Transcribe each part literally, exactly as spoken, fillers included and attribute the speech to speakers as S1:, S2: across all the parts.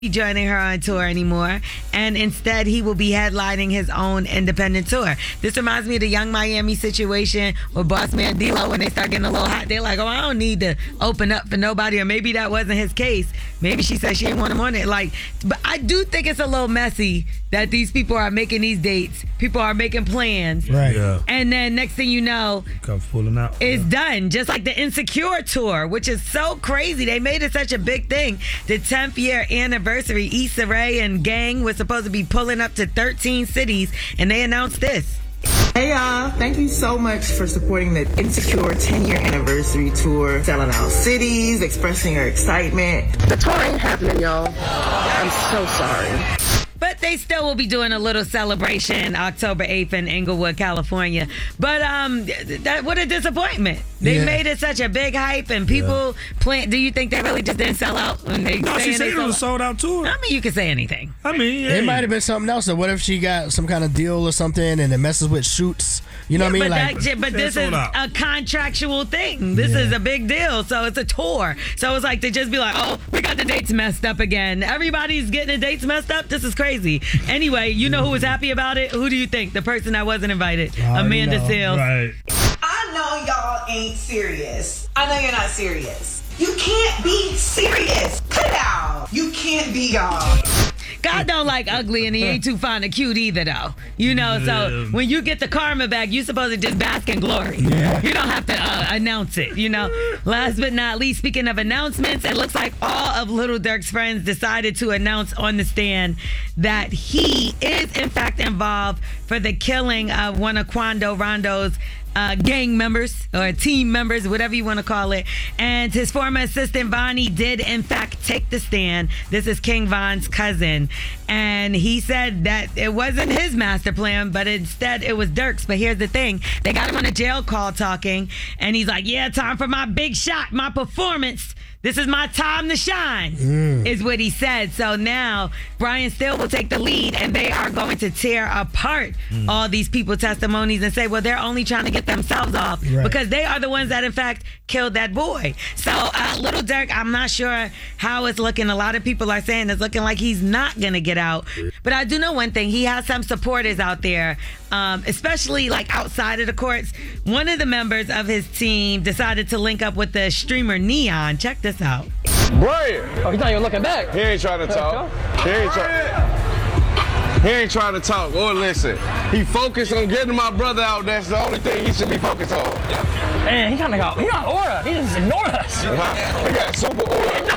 S1: be joining her on tour anymore, and instead he will be headlining his own independent tour. This reminds me of the Young Miami situation with Boss Man D-Lo when they start getting a little hot. They're like, oh, I don't need to open up for nobody, or maybe that wasn't his case. Maybe she said she didn't want him on it. Like, but I do think it's a little messy that these people are making these dates. People are making plans.
S2: Right.
S3: Yeah.
S1: And then next thing you know,
S3: Come pulling out.
S1: it's
S3: yeah.
S1: done. Just like the Insecure tour, which is so crazy. They made it such a big thing. The tenth year anniversary, Issa Rae and gang was supposed to be pulling up to thirteen cities, and they announced this.
S4: Hey y'all, thank you so much for supporting the Insecure ten year anniversary tour, selling out cities, expressing your excitement.
S5: The tour ain't happening, y'all. I'm so sorry.
S1: But they still will be doing a little celebration October eighth in Inglewood, California. But um, that what a disappointment. They
S2: Yeah.
S1: made it such a big hype, and people plan. Do you think they really just didn't sell out when they?
S3: No, she
S1: saying
S3: said
S1: they
S3: it was a
S1: sold out?
S3: sold out tour.
S1: I mean, you can say anything.
S3: I mean,
S2: It
S3: hey.
S2: might have been something else. Or what if she got some kind of deal or something and it messes with shoots? You know what I mean?
S1: But,
S2: Like,
S1: that, but this
S3: Sold
S1: is
S3: out.
S1: a contractual thing. This
S2: Yeah.
S1: is a big deal. So it's a tour. So it's like to just be like, oh, we got the dates messed up again. Everybody's getting the dates messed up. This is crazy. Anyway, you know who was happy about it? Who do you think? The person that wasn't invited.
S2: I already
S1: Amanda
S2: know.
S1: Seales.
S3: Right.
S4: I know y'all ain't serious. I know you're not serious. You can't be serious. Cut it out. You can't be y'all.
S1: God don't like ugly, and he ain't too fond of cute either, though. You know, so
S3: Yeah.
S1: when you get the karma back, you supposed to just bask in glory. You don't have to uh, announce it, you know. Last but not least, speaking of announcements, it looks like all of Little Durk's friends decided to announce on the stand that he is, in fact, involved for the killing of one of Quando Rondo's Uh, gang members or team members, whatever you want to call it. And his former assistant, Vonnie, did in fact take the stand. This is King Von's cousin. And he said that it wasn't his master plan, but instead it was Durk's. But here's the thing. They got him on a jail call talking. And he's like, yeah, time for my big shot, my performance. This is my time to shine, mm. is what he said. So now Brian Still will take the lead, and they are going to tear apart mm. all these people's testimonies and say, well, they're only trying to get themselves off
S2: right.
S1: because they are the ones that, in fact, killed that boy. So uh, Little Durk, I'm not sure how it's looking. A lot of people are saying it's looking like he's not going to get out. But I do know one thing. He has some supporters out there, um, especially like outside of the courts. One of the members of his team decided to link up with the streamer Neon. Check this out.
S6: Brian!
S5: Oh, he's not even looking back.
S6: He ain't trying to talk. He ain't trying. He ain't trying to talk or listen. He focused on getting my brother out. That's the only thing he should be focused on.
S5: Man, he kind of got, he got aura. He just ignored us.
S6: He got super aura.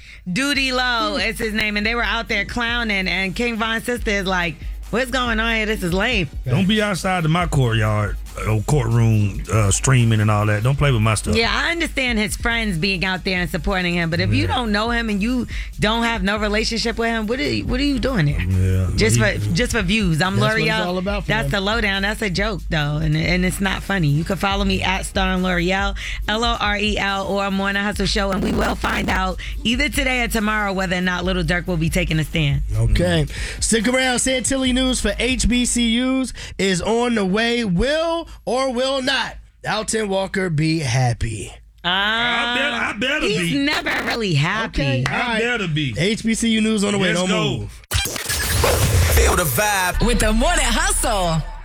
S1: Duty Low is his name, and they were out there clowning, and King Von's sister is like, what's going on here? This is lame.
S3: Don't be outside of my courtyard, uh, courtroom, uh, streaming and all that. Don't play with my stuff.
S1: Yeah, I understand his friends being out there and supporting him, but if you don't know him and you don't have no relationship with him, what are you, what are you doing there?
S3: Yeah.
S1: Just
S3: He-
S1: for just for views. I'm
S2: That's what
S1: L'Oreal.
S2: it's all about for
S1: That's
S2: them.
S1: the lowdown. That's a joke though, and and it's not funny. You can follow me at Star and L'Oreal, L O R E L, or Morning Hustle Show, and we will find out either today or tomorrow whether or not Little Durk will be taking a stand.
S2: Okay. Stick around. Santilli News for H B C Us is on the way. Will or will not Alton Walker be happy?
S1: Ah,
S3: I better, I better
S1: he's
S3: be.
S1: never really happy.
S2: Okay.
S3: I
S2: All right.
S3: better be.
S2: H B C U News on the way.
S3: Let's
S2: Don't
S3: go.
S2: move.
S7: Feel the vibe.
S8: With the Morning Hustle.